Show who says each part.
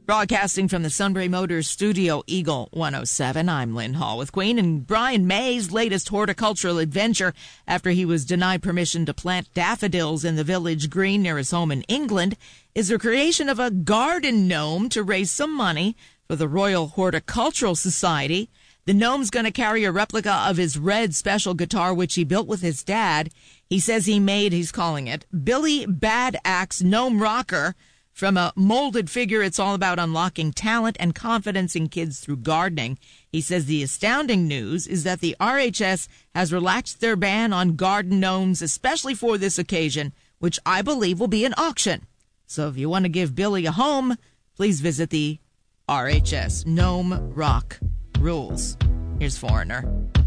Speaker 1: Broadcasting from the Sunbury Motors Studio, Eagle 107, I'm Lynn Hall with Queen. And Brian May's latest horticultural adventure after he was denied permission to plant daffodils in the village green near his home in England is the creation of a garden gnome to raise some money for the Royal Horticultural Society. The gnome's going to carry a replica of his red special guitar, which he built with his dad. He says he's calling it Billy Bad Axe Gnome Rocker. From a molded figure, it's all about unlocking talent and confidence in kids through gardening. He says the astounding news is that the RHS has relaxed their ban on garden gnomes, especially for this occasion, which I believe will be an auction. So if you want to give Billy a home, please visit the RHS Gnome Rock rules. Here's Foreigner.